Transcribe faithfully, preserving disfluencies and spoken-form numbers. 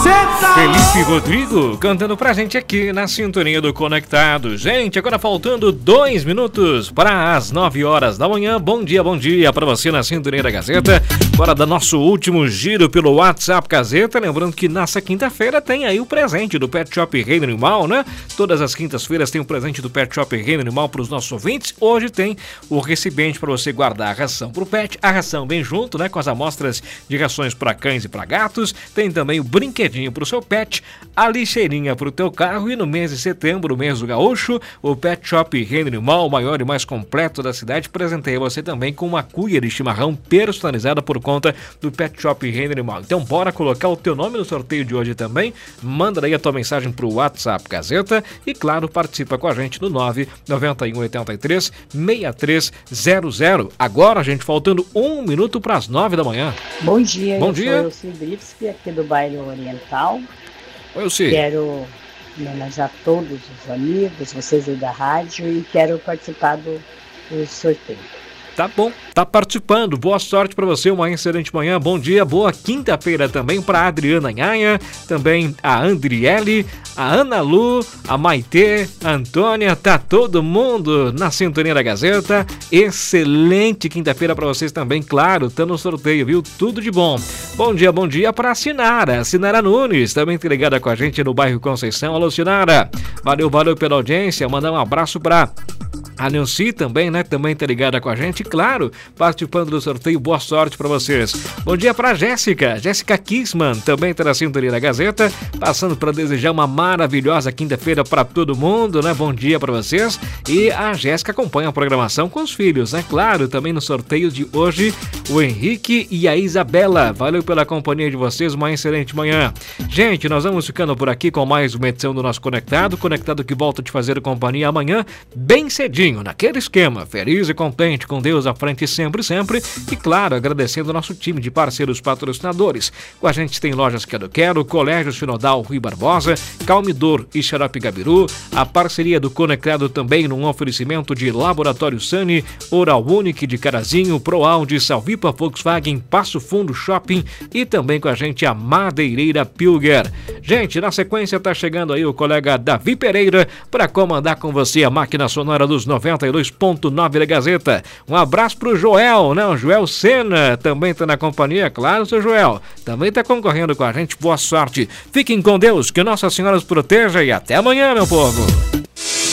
Felipe Rodrigo cantando pra gente aqui na sintonia do Conectado. Gente, agora faltando dois minutos para as nove horas da manhã. Bom dia, bom dia pra você na sintonia da Gazeta. Bora dar nosso último giro pelo WhatsApp Gazeta. Lembrando que nessa quinta-feira tem aí o presente do Pet Shop Reino Animal, né? Todas as quintas-feiras tem o presente do Pet Shop Reino Animal pros nossos ouvintes. Hoje tem o recipiente para você guardar a ração pro pet. A ração vem junto, né? Com as amostras de rações para cães e para gatos. Tem também o brinquedinho pro seu pet, a lixeirinha pro teu carro. E no mês de setembro, o mês do gaúcho, o Pet Shop Reino Animal, o maior e mais completo da cidade, presenteia você também com uma cuia de chimarrão personalizada por conta do Pet Shop Reino Animal. Então bora colocar o teu nome no sorteio de hoje também. Manda daí a tua mensagem pro WhatsApp Gazeta e claro, participa com a gente no nove nove um oito três seis três zero zero. Agora, gente, faltando um minuto para as nove da manhã. Bom dia, Bom eu dia. sou Elci Britsky, aqui do bairro Oriental. Oi, Elci. Quero homenagear todos os amigos, vocês aí da rádio, e quero participar do, do sorteio. Tá bom, tá participando. Boa sorte pra você, uma excelente manhã. Bom dia, boa quinta-feira também pra Adriana Nhanha, também a Andriele, a Ana Lu, a Maitê, a Antônia, tá todo mundo na sintonia da Gazeta. Excelente quinta-feira pra vocês também, claro, tá no sorteio, viu? Tudo de bom. Bom dia, bom dia pra Sinara, Sinara Nunes, também tá ligada com a gente no bairro Conceição. Alô, Sinara, valeu, valeu pela audiência. Mandar um abraço pra a Nancy também, né? Também tá ligada com a gente, claro, participando do sorteio. Boa sorte pra vocês. Bom dia pra Jéssica, Jéssica Kissman, também tá na sintonia da Gazeta, passando pra desejar uma maravilhosa quinta-feira pra todo mundo, né? Bom dia pra vocês. E a Jéssica acompanha a programação com os filhos, né? Claro, também no sorteio de hoje, o Henrique e a Isabela. Valeu pela companhia de vocês, uma excelente manhã. Gente, nós vamos ficando por aqui com mais uma edição do nosso Conectado, Conectado que volta a te fazer companhia amanhã, bem cedinho, naquele esquema, feliz e contente, com Deus à frente sempre, sempre, e claro, agradecendo o nosso time de parceiros patrocinadores. Com a gente tem Lojas Quero Quero, Colégio Sinodal Rui Barbosa, Calmidor e Xarope Gabiru, a parceria do Conectado também num oferecimento de Laboratório Sani, Oral Unique de Carazinho, ProAude, Salvipa Volkswagen, Passo Fundo Shopping e também com a gente a Madeireira Pilger. Gente, na sequência tá chegando aí o colega Davi Pereira para comandar com você a máquina sonora dos noventa e dois ponto nove da Gazeta. Um abraço pro Joel, né? O Joel Sena também tá na companhia, claro, seu Joel. Também tá concorrendo com a gente. Boa sorte. Fiquem com Deus, que Nossa Senhora os proteja e até amanhã, meu povo.